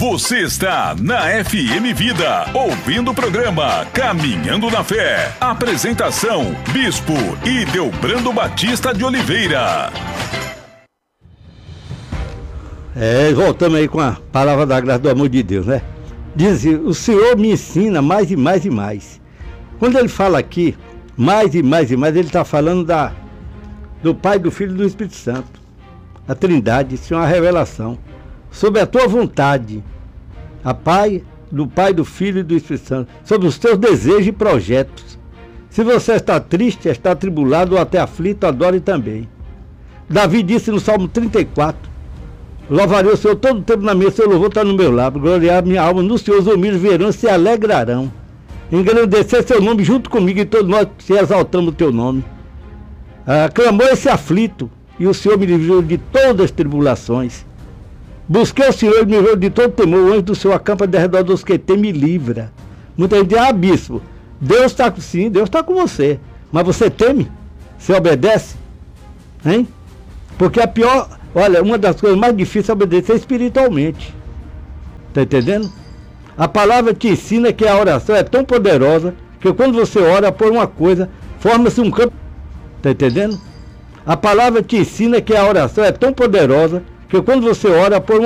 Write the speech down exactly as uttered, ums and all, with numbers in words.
Você está na F M Vida, ouvindo o programa Caminhando na Fé. Apresentação, Bispo Ildebrando Batista de Oliveira. É, voltamos aí com a palavra da graça do amor de Deus, né? Diz, o Senhor me ensina mais e mais e mais. Quando ele fala aqui, mais e mais e mais, ele está falando da, do Pai, do Filho e do Espírito Santo. A Trindade, isso é uma revelação. Sobre a tua vontade, a Pai, do Pai, do Filho e do Espírito Santo, sobre os teus desejos e projetos. Se você está triste, está atribulado ou até aflito, adore também. Davi disse no Salmo trinta e quatro, louvarei o Senhor todo o tempo na minha, seu louvor está no meu lábio, gloriar minha alma, nos Senhor os humildes verão e se alegrarão. Engrandecer seu nome junto comigo e todos nós se exaltamos o teu nome. Ah, clamou esse aflito e o Senhor me livrou de todas as tribulações. Busquei o Senhor e me livrou de todo temor, o anjo do Senhor acampa de redor dos que tem, me livra. Muita gente diz, ah, bispo, Deus está sim, Deus está com você, mas você teme? Você obedece? Hein? Porque a pior, olha, uma das coisas mais difíceis é obedecer espiritualmente. Está entendendo? A palavra te ensina que a oração é tão poderosa que quando você ora por uma coisa, forma-se um campo. Está entendendo? A palavra te ensina que a oração é tão poderosa que quando você ora por uma